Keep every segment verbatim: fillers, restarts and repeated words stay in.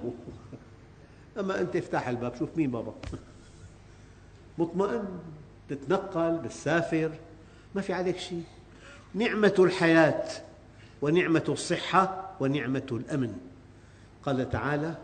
أبوه. أما أنت افتح الباب شوف مين بابا. مطمئن، تتنقل، بتسافر، ما في عليك شيء. نعمة الحياة ونعمة الصحة ونعمة الأمن. قال تعالى: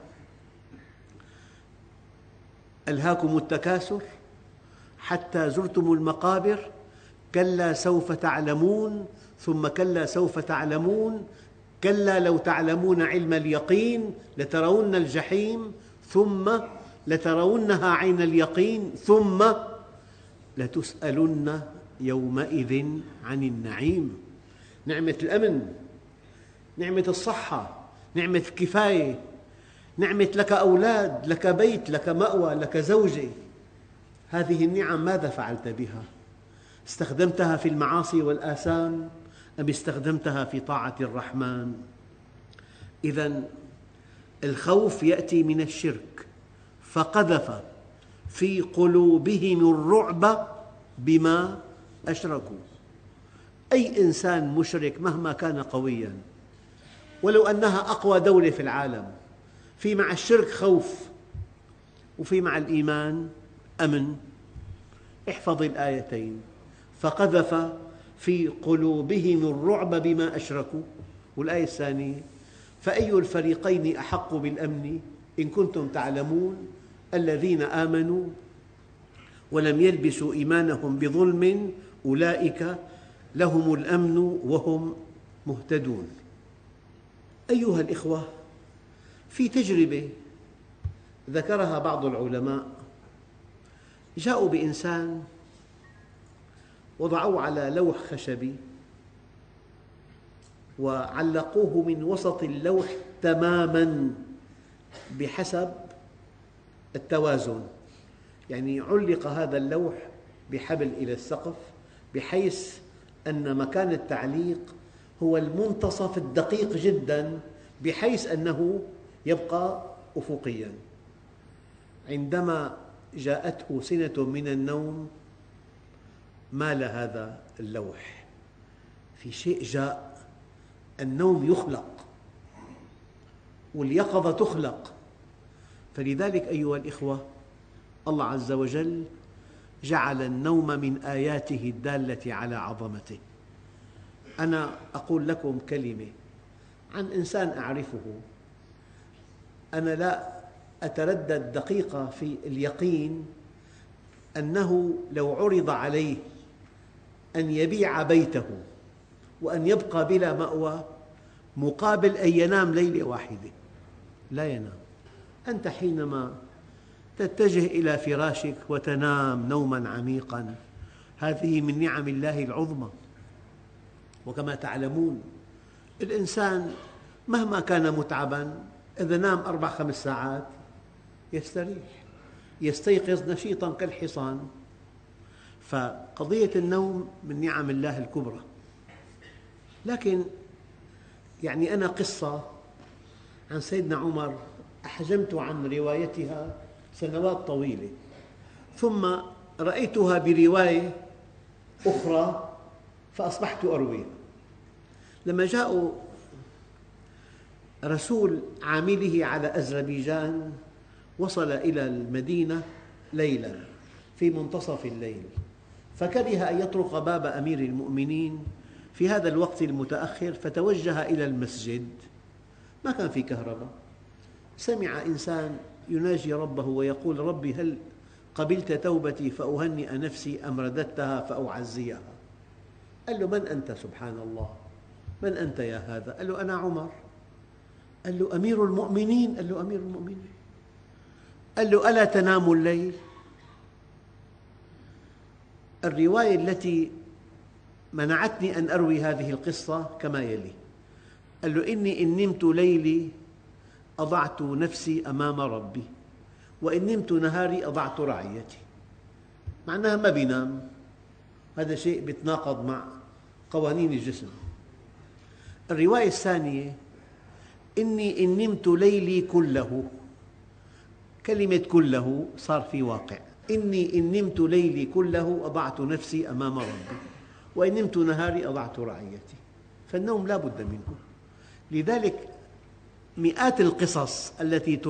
ألهاكم التكاثر حتى زرتم المقابر كلا سوف تعلمون ثم كلا سوف تعلمون كلا لو تعلمون علم اليقين لترون الجحيم ثم لترونها عين اليقين ثم لتسألن يومئذ عن النعيم. نعمة الأمن، نعمة الصحة، نعمة الكفاية، نعمة لك أولاد، لك بيت، لك مأوى، لك زوجة. هذه النعم ماذا فعلت بها؟ استخدمتها في المعاصي والآثام أم استخدمتها في طاعة الرحمن؟ إذن الخوف يأتي من الشرك، فقذف في قلوبهم الرعب بما أشركوا. أي إنسان مشرك مهما كان قوياً، ولو أنها أقوى دولة في العالم، في مع الشرك خوف وفي مع الإيمان أمن. احفظ الآيتين: فقذف في قلوبهم الرعب بما أشركوا، والآية الثانية: فأي الفريقين أحق بالأمن إن كنتم تعلمون الذين آمنوا ولم يلبسوا إيمانهم بظلم أولئك لهم الأمن وهم مهتدون. أيها الإخوة، في تجربة ذكرها بعض العلماء. جاءوا بإنسان وضعوه على لوح خشبي وعلقوه من وسط اللوح تماماً بحسب التوازن، يعني علق هذا اللوح بحبل إلى السقف بحيث أن مكان التعليق هو المنتصف الدقيق جداً بحيث أنه يبقى أفقياً. عندما جاءته سنة من النوم مال هذا اللوح. في شيء جاء، النوم يخلق واليقظة تخلق. فلذلك أيها الإخوة، الله عز وجل جعل النوم من آياته الدالة على عظمته. أنا أقول لكم كلمة عن إنسان أعرفه، أنا لا أتردد دقيقة في اليقين أنه لو عرض عليه أن يبيع بيته وأن يبقى بلا مأوى مقابل أن ينام ليلة واحدة لا ينام. أنت حينما تتجه إلى فراشك وتنام نوماً عميقاً، هذه من نعم الله العظمى. وكما تعلمون الإنسان مهما كان متعباً إذا نام أربع خمس ساعات يستريح، يستيقظ نشيطاً كالحصان. فقضية النوم من نعم الله الكبرى. لكن يعني أنا قصة عن سيدنا عمر أحجمت عن روايتها سنوات طويلة، ثم رأيتها برواية أخرى فأصبحت أرويها. لما جاءوا رسول عامله على أذربيجان وصل إلى المدينة ليلاً في منتصف الليل، فكره أن يطرق باب أمير المؤمنين في هذا الوقت المتأخر، فتوجه إلى المسجد. ما كان في كهرباء. سمع إنسان يناجي ربه ويقول: ربي هل قبلت توبتي فأهنئ نفسي أم رددتها فأعزيها؟ قال له: من أنت؟ سبحان الله، من أنت يا هذا؟ قال له: أنا عمر. قال له: أمير المؤمنين؟ قال له: أمير المؤمنين. قال له: ألا تنام الليل؟ الرواية التي منعتني أن أروي هذه القصة كما يلي: قال له: إني إن نمت ليلي أضعت نفسي أمام ربي، وإن نمت نهاري أضعت رعيتي. معناها ما بينام، هذا شيء يتناقض مع قوانين الجسم. الرواية الثانية: إني إن نمت ليلي كله. كلمة كله صار في واقع. إني إن نمت ليلي كله أضعت نفسي أمام ربي، وإن نمت نهاري أضعت رعيتي. فالنوم لا بد منه. لذلك مئات القصص التي